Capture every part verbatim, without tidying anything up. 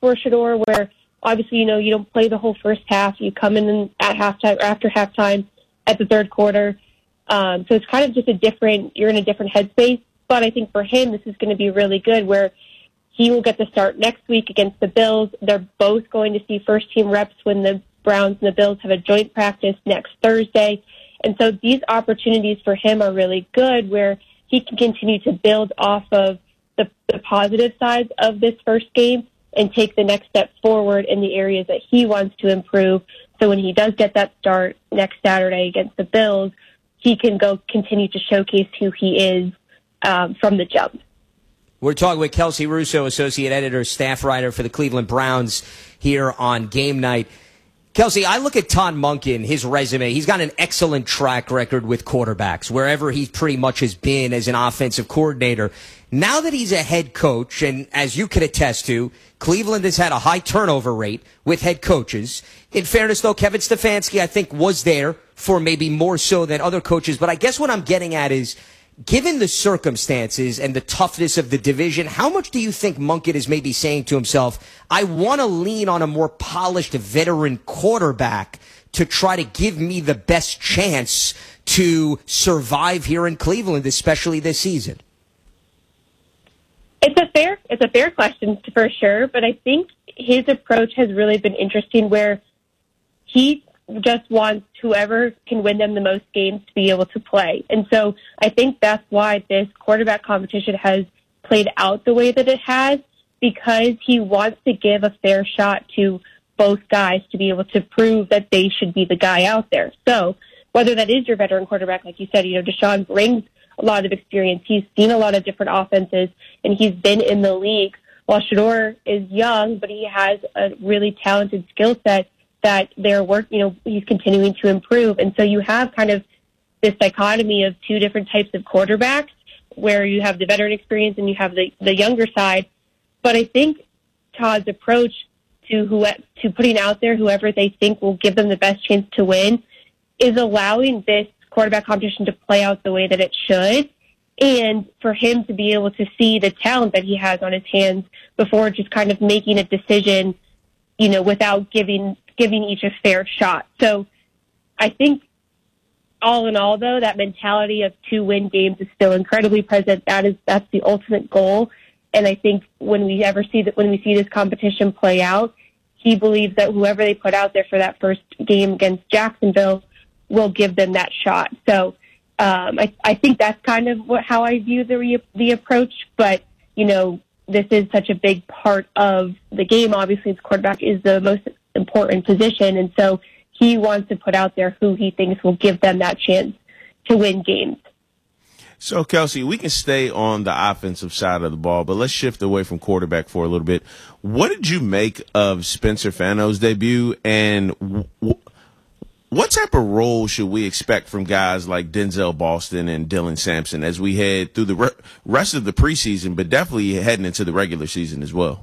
for Shedeur, where obviously, you know, you don't play the whole first half. You come in at halftime or after halftime at the third quarter. Um, so it's kind of just a different, you're in a different headspace. But I think for him, this is going to be really good where he will get to start next week against the Bills. They're both going to see first-team reps when the Browns and the Bills have a joint practice next Thursday. And so these opportunities for him are really good where he can continue to build off of the, the positive sides of this first game and take the next step forward in the areas that he wants to improve. So when he does get that start next Saturday against the Bills, he can go continue to showcase who he is um, from the jump. We're talking with Kelsey Russo, associate editor, staff writer for the Cleveland Browns here on Game Night. Kelsey, I look at Todd Monken, his resume. He's got an excellent track record with quarterbacks, wherever he pretty much has been as an offensive coordinator. Now that he's a head coach, and as you can attest to, Cleveland has had a high turnover rate with head coaches. In fairness, though, Kevin Stefanski, I think, was there for maybe more so than other coaches. But I guess what I'm getting at is, given the circumstances and the toughness of the division, how much do you think Monken is maybe saying to himself, I want to lean on a more polished veteran quarterback to try to give me the best chance to survive here in Cleveland, especially this season? It's a fair, it's a fair question for sure, but I think his approach has really been interesting where he just wants whoever can win them the most games to be able to play. And so I think that's why this quarterback competition has played out the way that it has, because he wants to give a fair shot to both guys to be able to prove that they should be the guy out there. So whether that is your veteran quarterback, like you said, you know, Deshaun brings a lot of experience. He's seen a lot of different offenses, and he's been in the league. While Shedeur is young, but he has a really talented skill set that they're work, you know, he's continuing to improve. And so you have kind of this dichotomy of two different types of quarterbacks where you have the veteran experience and you have the, the younger side. But I think Todd's approach to who, to putting out there whoever they think will give them the best chance to win is allowing this quarterback competition to play out the way that it should, and for him to be able to see the talent that he has on his hands before just kind of making a decision, you know, without giving giving each a fair shot. So I think all in all, though, that mentality of two win games is still incredibly present. That is, that's the ultimate goal. And I think when we ever see that, when we see this competition play out, he believes that whoever they put out there for that first game against Jacksonville will give them that shot. So um, I, I think that's kind of what, how I view the re- the approach. But, you know, this is such a big part of the game. Obviously, his quarterback is the most important position, and so he wants to put out there who he thinks will give them that chance to win games. So, Kelsey, we can stay on the offensive side of the ball, but let's shift away from quarterback for a little bit. What did you make of Spencer Fano's debut, and w- what type of role should we expect from guys like Denzel Boston and Dylan Sampson as we head through the re- rest of the preseason, but definitely heading into the regular season as well?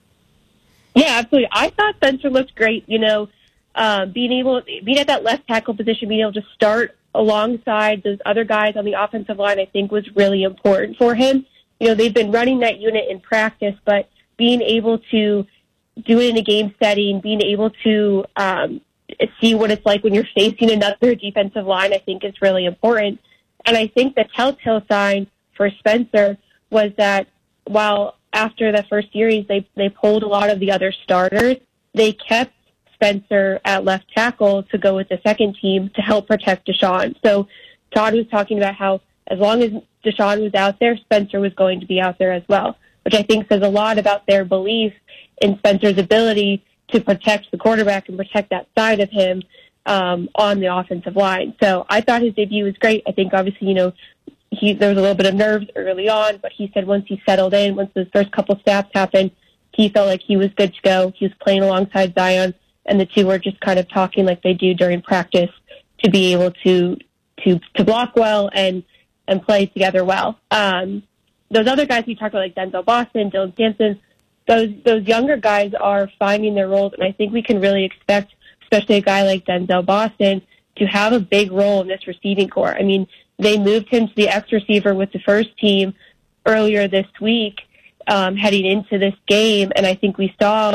Yeah, absolutely. I thought Spencer looked great. You know, uh, being able, being at that left tackle position, being able to start alongside those other guys on the offensive line, I think was really important for him. You know, they've been running that unit in practice, but being able to do it in a game setting, being able to um, see what it's like when you're facing another defensive line, I think is really important. And I think the telltale sign for Spencer was that while after the first series, they they pulled a lot of the other starters, they kept Spencer at left tackle to go with the second team to help protect Deshaun. So Todd was talking about how as long as Deshaun was out there, Spencer was going to be out there as well, which I think says a lot about their belief in Spencer's ability to protect the quarterback and protect that side of him um, on the offensive line. So I thought his debut was great. I think obviously, you know, He, there was a little bit of nerves early on, but he said once he settled in, once those first couple snaps happened, he felt like he was good to go. He was playing alongside Zion, and the two were just kind of talking like they do during practice to be able to to to block well and and play together well. Um, those other guys we talked about, like Denzel Boston, Dylan Sampson, those those younger guys are finding their roles, and I think we can really expect, especially a guy like Denzel Boston, to have a big role in this receiving corps. I mean, they moved him to the X receiver with the first team earlier this week, um, heading into this game, and I think we saw